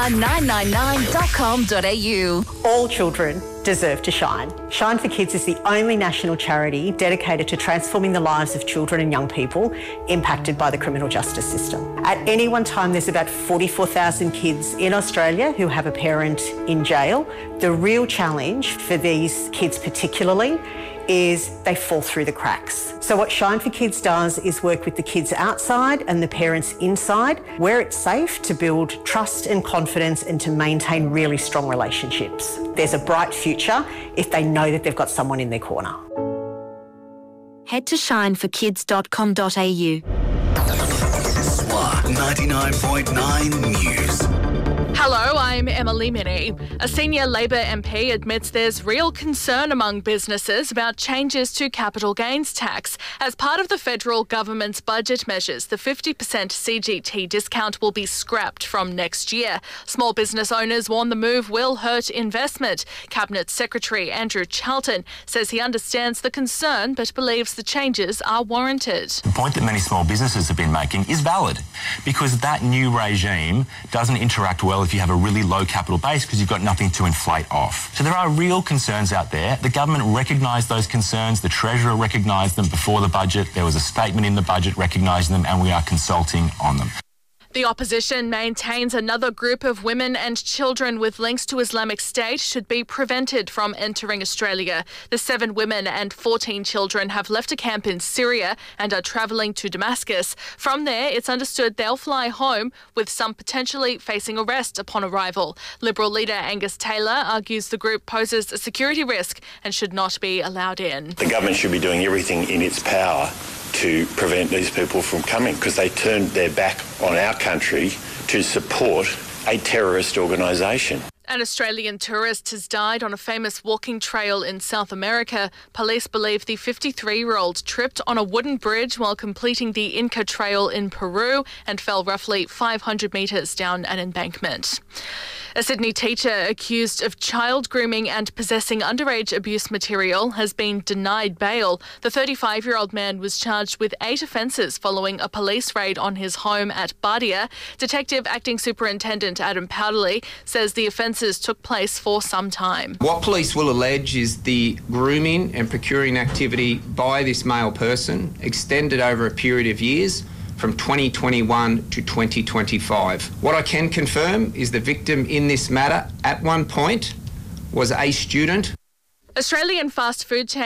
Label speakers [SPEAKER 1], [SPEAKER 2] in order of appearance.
[SPEAKER 1] star999.com.au.
[SPEAKER 2] All children deserve to shine. Shine for Kids is the only national charity dedicated to transforming the lives of children and young people impacted by the criminal justice system. At any one time, there's about 44,000 kids in Australia who have a parent in jail. The real challenge for these kids particularly is they fall through the cracks. So what Shine for Kids does is work with the kids outside and the parents inside, where it's safe, to build trust and confidence and to maintain really strong relationships. There's a bright future if they know that they've got someone in their corner.
[SPEAKER 1] Head to shineforkids.com.au.
[SPEAKER 3] SWAT 99.9 News.
[SPEAKER 4] Hello, I'm Emily Minnie. A senior Labor MP admits there's real concern among businesses about changes to capital gains tax. As part of the federal government's budget measures, the 50% CGT discount will be scrapped from next year. Small business owners warn the move will hurt investment. Cabinet Secretary Andrew Charlton says he understands the concern but believes the changes are warranted.
[SPEAKER 5] The point that many small businesses have been making is valid because that new regime doesn't interact well if you have a really low capital base because you've got nothing to inflate off. So there are real concerns out there. The government recognised those concerns. The Treasurer recognised them before the budget. There was a statement in the budget recognising them, and we are consulting on them.
[SPEAKER 4] The opposition maintains another group of women and children with links to Islamic State should be prevented from entering Australia. The 7 women and 14 children have left a camp in Syria and are travelling to Damascus. From there, it's understood they'll fly home, with some potentially facing arrest upon arrival. Liberal leader Angus Taylor argues the group poses a security risk and should not be allowed in.
[SPEAKER 6] The government should be doing everything in its power to prevent these people from coming, because they turned their back on our country to support a terrorist organisation.
[SPEAKER 4] An Australian tourist has died on a famous walking trail in South America. Police believe the 53-year-old tripped on a wooden bridge while completing the Inca Trail in Peru and fell roughly 500 metres down an embankment. A Sydney teacher accused of child grooming and possessing underage abuse material has been denied bail. The 35-year-old man was charged with 8 offences following a police raid on his home at Bardia. Detective Acting Superintendent Adam Powderly says the offences took place for some time.
[SPEAKER 7] What police will allege is the grooming and procuring activity by this male person extended over a period of years from 2021 to 2025. What I can confirm is the victim in this matter at one point was a student.
[SPEAKER 4] Australian fast food chain